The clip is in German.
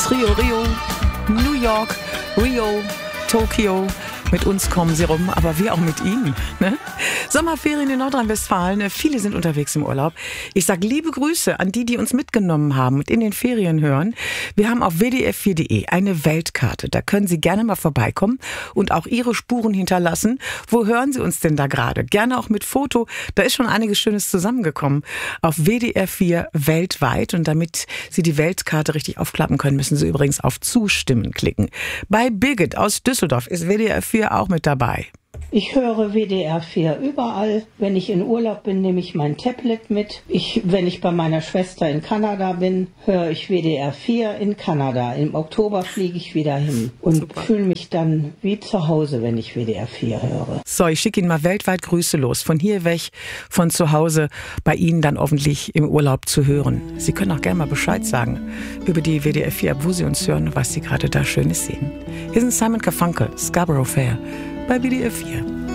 Rio, New York, Rio, Tokio. Mit uns kommen sie rum, aber wir auch mit ihnen. Ne? Sommerferien in Nordrhein-Westfalen. Viele sind unterwegs im Urlaub. Ich sage liebe Grüße an die uns mitgenommen haben und in den Ferien hören. Wir haben auf wdr4.de eine Weltkarte. Da können Sie gerne mal vorbeikommen und auch Ihre Spuren hinterlassen. Wo hören Sie uns denn da gerade? Gerne auch mit Foto. Da ist schon einiges Schönes zusammengekommen. Auf WDR4 weltweit. Und damit Sie die Weltkarte richtig aufklappen können, müssen Sie übrigens auf Zustimmen klicken. Bei Birgit aus Düsseldorf ist WDR4 auch mit dabei. Ich höre WDR 4 überall. Wenn ich in Urlaub bin, nehme ich mein Tablet mit. Wenn ich bei meiner Schwester in Kanada bin, höre ich WDR 4 in Kanada. Im Oktober fliege ich wieder hin und fühle mich dann wie zu Hause, wenn ich WDR 4 höre. So, ich schicke Ihnen mal weltweit Grüße los. Von hier weg, von zu Hause, bei Ihnen dann hoffentlich im Urlaub zu hören. Sie können auch gerne mal Bescheid sagen über die WDR 4 App, wo Sie uns hören, was Sie gerade da Schönes sehen. Hier sind Simon Garfunkel, Scarborough Fair bei WDR 4.